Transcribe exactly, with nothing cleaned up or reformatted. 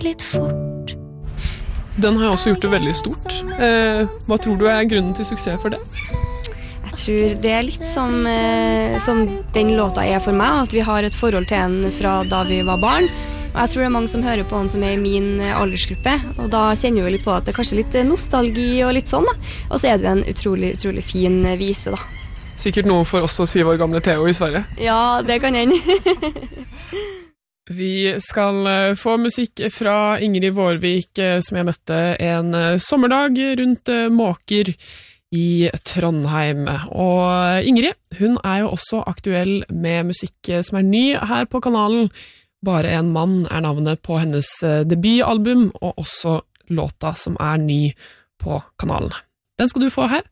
litt fort. Den har også gjort det veldig stort. Eh, hva tror du er grunnen til suksess for det? Jeg tror det er litt som, eh, som den låta er for meg, at vi har et forhold til den fra da vi var barn. Og jeg tror det er mange som hører på den som er i min aldersgruppe, og da kjenner vi litt på at det er kanskje litt nostalgi og litt sånn da. Og så er det jo en utrolig, utrolig fin vise da. Sikkert noe for oss og syv år gamle Theo i Sverige. Ja, det kan hende. Vi skal få musikk fra Ingrid Vårvik, som jeg møtte en sommerdag rundt Måker i Trondheim. Og Ingrid, hun er jo også aktuell med musikk som er ny her på kanalen. Bare en mann er navnet på hennes debutalbum, og også låta som er ny på kanalen. Den skal du få her.